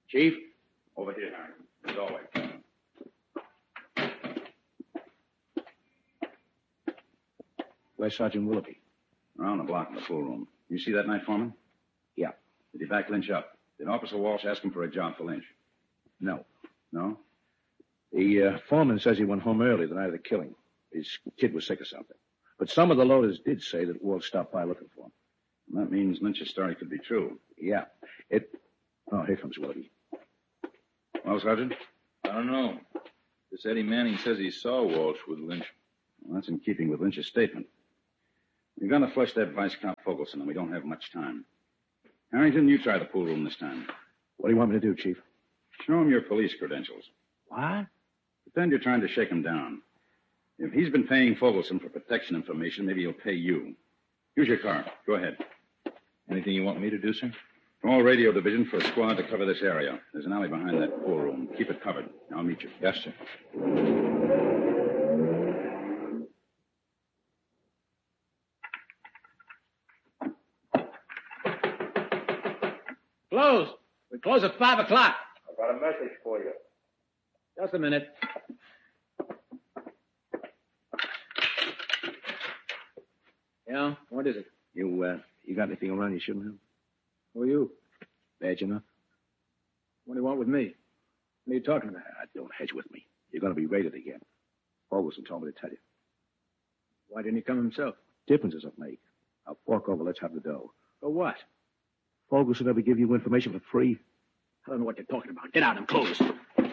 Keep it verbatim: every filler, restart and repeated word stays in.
Chief? Over here, Harry. As always. Where's Sergeant Willoughby? Around the block in the pool room. You see that night, Foreman? Yeah. Did he back Lynch up? Did Officer Walsh ask him for a job for Lynch? No. No? The uh, foreman says he went home early the night of the killing. His kid was sick or something. But some of the loaders did say that Walsh stopped by looking for him. And that means Lynch's story could be true. Yeah. It... Oh, here comes Willoughby. Well, Sergeant? I don't know. This Eddie Manning says he saw Walsh with Lynch. Well, that's in keeping with Lynch's statement. We've got to flush that vice cop Fogelson, and we don't have much time. Harrington, you try the pool room this time. What do you want me to do, Chief? Show him your police credentials. What? Pretend you're trying to shake him down. If he's been paying Fogelson for protection information, maybe he'll pay you. Use your car. Go ahead. Anything you want me to do, sir? Call radio division for a squad to cover this area. There's an alley behind that pool room. Keep it covered. I'll meet you. Yes, sir. Close. We close at five o'clock. I've got a message for you. Just a minute. Yeah, what is it? You, uh, you got anything around you shouldn't have? Who are you? Badge enough? What do you want with me? What are you talking about? Uh, don't hedge with me. You're going to be raided again. Fogelson told me to tell you. Why didn't he come himself? Difference does it make. I'll fork over. Let's have the dough. For what? Fogelson ever give you information for free? I don't know what you're talking about. Get out and close.